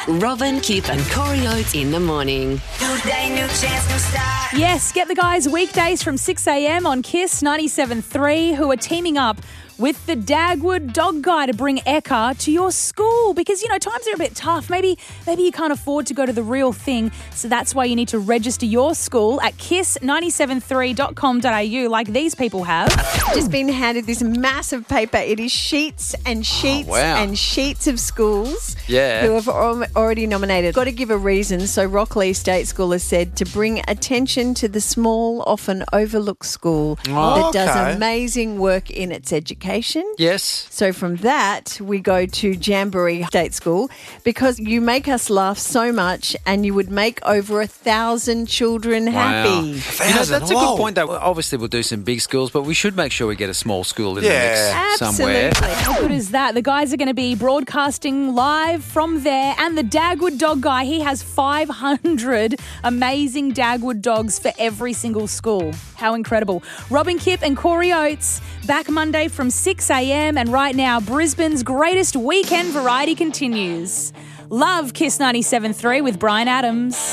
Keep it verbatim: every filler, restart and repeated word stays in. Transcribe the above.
Robin, Kip and Corey Oates in the morning. New day, new chance, new start. Yes, get the guys weekdays from six a.m. on Kiss ninety-seven point three who are teaming up with the Dagwood Dog Guy to bring Ekka to your school because, you know, times are a bit tough. Maybe maybe you can't afford to go to the real thing, so that's why you need to register your school at kiss nine seven three dot com dot a u like these people have. Just been handed this massive paper. It is sheets and sheets Oh, wow. and sheets of schools Yeah. who have al- already nominated. Got to give a reason. So Rockley State School has said to bring attention to the small, often overlooked school Oh, that does okay. amazing work in its education. Yes. So from that, we go to Jamboree State School because you make us laugh so much and you would make over a thousand children happy. Wow. You know, that's a good point, though. Obviously, we'll do some big schools, but we should make sure we get a small school in Yeah. the mix somewhere. Absolutely. How good is that? The guys are going to be broadcasting live from there. And the Dagwood Dog Guy, he has five hundred amazing Dagwood dogs for every single school. How incredible. Robin Kip and Corey Oates back Monday from six a.m. And right now, Brisbane's greatest weekend variety continues. Love Kiss ninety-seven point three with Brian Adams.